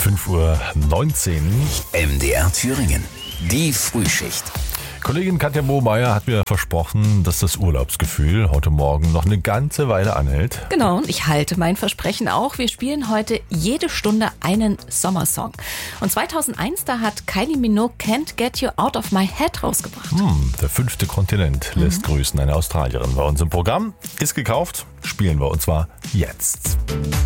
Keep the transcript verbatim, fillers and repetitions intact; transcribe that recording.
fünf Uhr neunzehn. M D R Thüringen, die Frühschicht. Kollegin Katja Bohmeier hat mir versprochen, dass das Urlaubsgefühl heute Morgen noch eine ganze Weile anhält. Genau, und ich halte mein Versprechen auch. Wir spielen heute jede Stunde einen Sommersong. Und zweitausendeins, da hat Kylie Minogue Can't Get You Out of My Head rausgebracht. Hm, der fünfte Kontinent lässt mhm. grüßen. Eine Australierin bei uns im Programm. Ist gekauft, spielen wir und zwar jetzt.